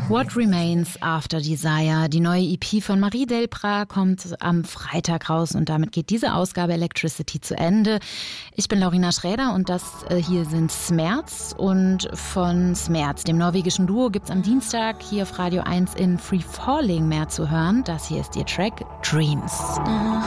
What Remains After Desire. Die neue EP von Marie Delprat kommt am Freitag raus und damit geht diese Ausgabe Electricity zu Ende. Ich bin Laurina Schräder und das hier sind Smerz, und von Smerz, dem norwegischen Duo, gibt's am Dienstag hier auf Radio 1 in Free Falling mehr zu hören. Das hier ist ihr Track Dreams.